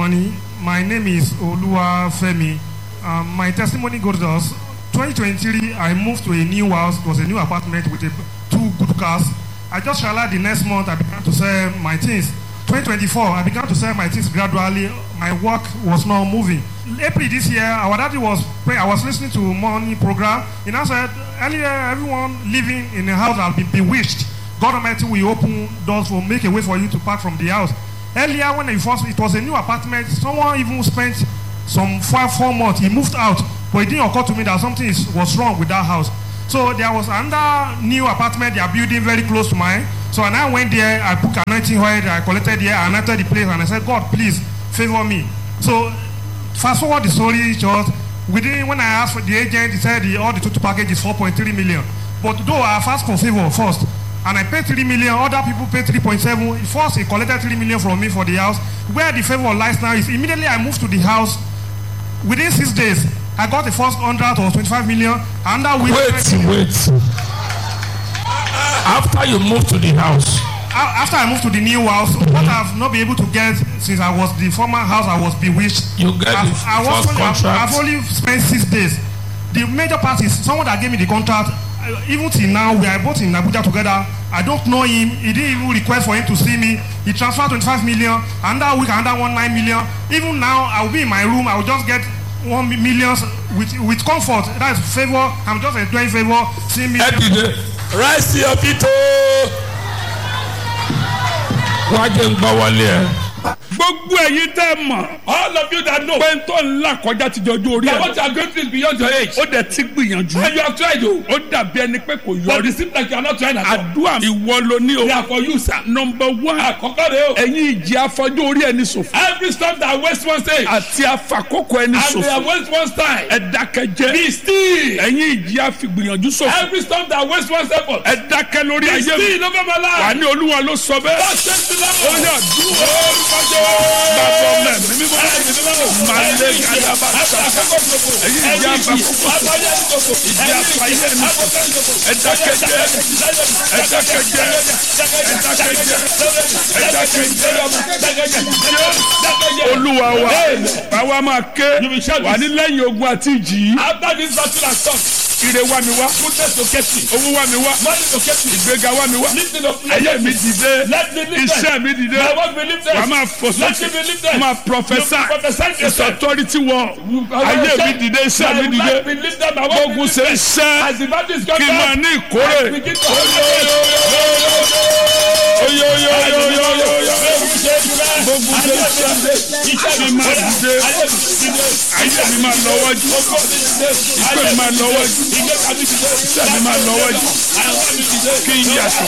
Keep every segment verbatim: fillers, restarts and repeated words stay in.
testimony. My name is Oluwafemi. Um, my testimony goes thus. twenty twenty-three, I moved to a new house. It was a new apartment with a, two good cars. I just realized the next month I began to sell my things. twenty twenty-four, I began to sell my things gradually. My work was not moving. April this year, our daddy was praying. I was listening to a morning program. He now said, earlier, everyone living in a house has been bewitched. God Almighty will open doors, will make a way for you to park from the house. Earlier, when it was, it was a new apartment, someone even spent some five, four months. He moved out, but it didn't occur to me that something is, was wrong with that house. So there was another new apartment they are building very close to mine. So and I went there, I put anointing oil, I collected there, I anointed the place, and I said, God, please favor me. So fast forward the story, just within when I asked for the agent, he said the, all the total package is four point three million. But though I asked for favor first, and I paid three million, other people paid three point seven. First, he collected three million from me for the house. Where the favor lies now is immediately I moved to the house. Within six days, I got the first contract of twenty-five million. And that week, wait, wait. After you moved to the house, after I moved to the new house, mm-hmm. what I've not been able to get since I was the former house, I was bewitched. You get I've, the I was first only, contract. I've, I've only spent six days. The major part is someone that gave me the contract. Even till now, we are both in Abuja together. I don't know him. He didn't even request for him to see me. He transferred twenty-five million. Another week, another one nine million. Even now, I will be in my room. I will just get one million with with comfort. That is favor. I'm just enjoying favor. See me. Rise to your feet. Wájú gbọ́ wọlé ẹ. Gbogbo ẹ̀yin tẹ́ mọ̀. All of you that know. Pé n tó ńlá kọjá ti jọjú orí ẹ̀. That what you are going through is beyond your age. Ó dẹ̀ ti gbìyànjú. And you have tried o. Ó dàbí ẹni pé kò yọrí. But it seems like you are not trying at all. Àdúrà ìwọ ló ní o. They are for you, sir. Number one. Àkọ́kọ́ rẹ̀ o. Ẹ̀yin ìjì afọ́jú orí ẹni ṣòfò. Every storm that waste one's age. Àti afakókò ẹni ṣòfò. And they are waste one's time. Ẹ dákẹ́jẹ́. Be still. Ẹ̀yin ìjì afigbìyànjú ṣòfò. Every storm that waste one's effort. Ẹ dákẹ́ lórí ayé mi. Be still over my life. Wà ní Olúwa ló sọ bẹ́ẹ̀. God send the Lord. Ó yà dúró. Bàbá ọmọ ẹ̀mí mímọ́. Màá lé gàdàbà sàkà. Ẹ̀yin ìjì afakókò. Ìjì afayé ẹni ṣòfò. Ẹ dákẹ́jẹ́. Ẹ dákẹ́jẹ́. Ẹ dákẹ́jẹ́. Ẹ dákẹ́jẹ́. Olúwa wa. Báwa máa ké. Wà ní lẹ́yìn ogun àti ìjì. After this battle has come. Ire wá mi wá. Goodness to get me. Owó wá mi wá. Money to get me. Ìgbéga wá mi wá. Lifting up. Ayé mi dìde. Let me live there. Iṣẹ́ mi dìde. My work will live there. Wà á máa fò Let sókè. me live there. Máa prophesy. You prophesy It's yourself. authority wọ. Ayé mi dìde. Iṣẹ́ mi My life dìde. will live there. My work will Gbógun live ṣe there. iṣẹ́. As the battle is going Kí n máa on. ní ìkórè. I begin to Gbógun ṣe iṣẹ́. Kí n máa dìde. Ayé mi máa lọ wájú. Ìpè mi máa lọ wájú. Iṣẹ́ mi máa lọ wájú. Kí n yàtọ̀.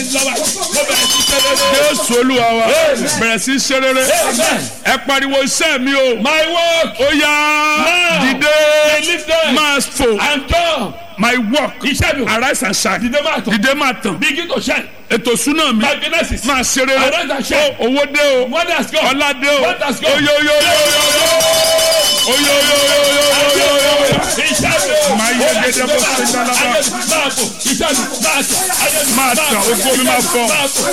Jésù Olúwa wa. Bẹ̀rẹ̀ sí ṣe rere. Ẹ pariwo iṣẹ́ mi o. My work. Ó yá. Dìde. Máa fò. I'm done. My work. Iṣẹ́ mi. Arise and shine. Dìde máa tàn. Dìde máa tàn. Begin to shine. Ètò súná mi. My business. Máa ṣe rere. Arise and shine. Owó dé o. Money has come. Ọlá dé o. What has come? Oyoyoyoyoyo. Oyoyoyoyoyo. Máa yẹ gẹ́gẹ́ bó ṣe ń dáná bá. Máa tàn oko mi máa fọ.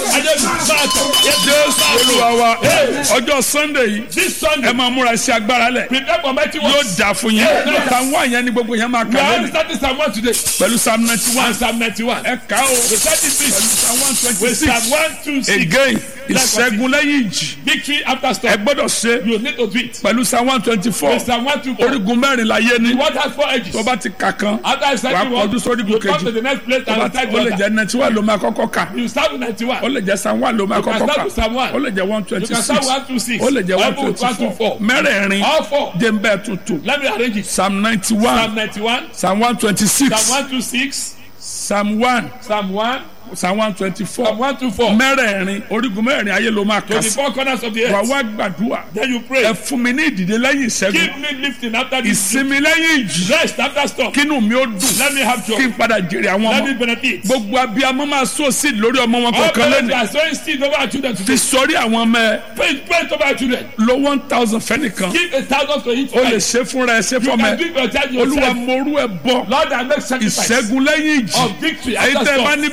Jésù Olúwa wa. Ọjọ́ Sunday yìí. This Sunday. Ẹ máa múra sí agbára lẹ̀. Prepare for mighty works. Yóò dà fún yín. Psalm one yẹn ni gbogbo yẹn máa We kà are lónìí. starting Psalm one today. Pẹ̀lú Psalm ninety-one. And Psalm ninety-one. Ẹ kà ó. We start this week. Psalm one With twenty-six. Psalm one two six. Again, ìṣẹ́gun lẹ́yìn ìjì. Victory after Ẹ storm. gbọ́dọ̀ ṣe You need to do it. pẹ̀lú Psalm one twenty-four. With Psalm one two four. Orígun mẹ́rin láyé ni. What has four edges? Tó bá ti kà kan. After I start Wà á the one, kọjú sórí you igun come to kejì. the next place Tó bá and ti start ó lè the jẹ́ ninety-one ló máa kọ́kọ́ kà. You start with ninety-one. Ó lè jẹ́ Psalm one ló máa You can kọ́kọ́ start kà. with Psalm one. Ó lè jẹ́ one You can twenty-six. start one two six. Ó lè jẹ́ one Bible one two four. twenty-four. Mẹ́rẹ̀ẹ̀rin. All four. Jẹ́ ń bẹ́ẹ̀ tuntun. Let me arrange it. Psalm ninety-one. Psalm ninety-one. Psalm one twenty-six. Psalm one two six. Psalm one. Psalm one. Psalm one twenty-four. Psalm one two four. Mẹ́rẹ̀ẹ̀rin orígun mẹ́rẹ̀ẹ̀rin ayé ló máa kà sí. twenty-four corners of the Wà earth. wá gbàdúrà. Then you pray. Ẹ fún mi ní ìdìde lẹ́yìn ìṣẹ́gun. Keep me lifting after this. Ìsinmi lẹ́yìn ìjì. Rest after storm. Kínú mi ó dùn. Let me have joy. Kí n padà jèrè àwọn Let me ọmọ. benefit. Gbogbo abiyamọ máa sọ sí lórí ọmọ wọn All kọ̀ọ̀kan parents lẹ́nu. are sowing seed over our children Fi today. sọrí àwọn ọmọ ẹ. Pray, pray over our children. Lo one thousand fẹ́nìkan. Give a thousand to each O lè child. ṣe fúnra ẹ ṣe You fọmọ can ẹ. do it for your child Olúwa yourself. morú ẹ bọ̀. Lord, I make sacrifice Ìṣẹ́gun lẹ́yìn ìjì. of victory Ẹ̀yin after tẹ́ ẹ bá storm. ní business.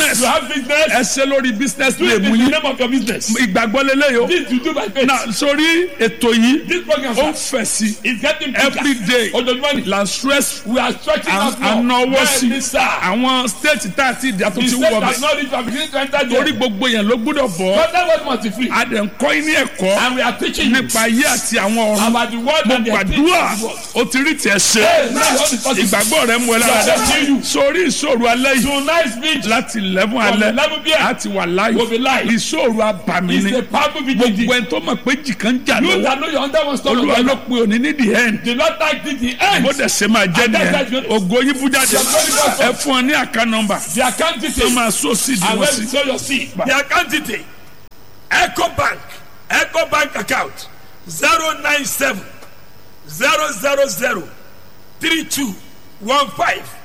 business You have business. ẹ ṣe lórí business Do it name in the yín name of your business. ìgbàgbọ́ lélẹ́yìí o This you do by faith. na sórí ètò yìí This program ó ń sir, fẹ̀ sí is getting bigger. every day Ojoojúmọ́ ni. la stress We are stretching out more. ànáwó sí Bẹ́ẹ̀ni sir. àwọn state tá a ti di The àtúntí state wọ̀ has bẹ́ẹ̀ not reached our beginning to enter torí there. gbogbo yẹn ló gbọ́dọ̀ bọ̀ But that was must be free. a dẹ̀ ń kọ́ ní ẹ̀kọ́ And we are teaching you nípa ayé àti àwọn ọ̀run about the word mo and the gbàdúrà things. o ti rí tiẹ̀ ṣe Hey, now all the thoughts. ìgbàgbọ́ rẹ mú ẹ lára dá sórí ìṣòro alẹ́ yìí Tonight's speech láti eleven from alẹ́ eleven p m láti wà láyé will be live. ìṣòro abàmì is ni a powerful gbogbo video. ẹni tó mọ̀ pé jìkan jà You lọ́wọ́ that know your under one stop. olúwa ló pe òní ní the end The Lord thank thee the end. bó dẹ̀ ṣe máa jẹ́ And that's nìyẹn that- ògo yín bú jáde ẹ fún ọ ní àká nọ́mbà The account tó details. máa sọ sí And ìdíwọ́ where sí. you sow your seed. The account detail Eco Bank Eco Bank account zero nine seven zero zero zero three two one five